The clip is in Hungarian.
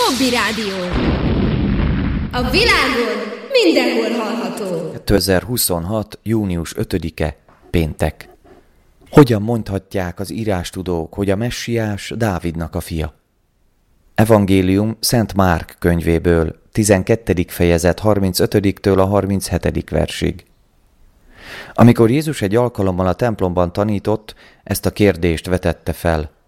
Hobby Rádió. A világon mindenhol hallható. 2026. június 5-e, péntek. Hogyan mondhatják az írástudók, hogy a messiás Dávidnak a fia? Evangélium Szent Márk könyvéből, 12. fejezet 35-től a 37. versig. Amikor Jézus egy alkalommal a templomban tanított, ezt a kérdést vetette fel.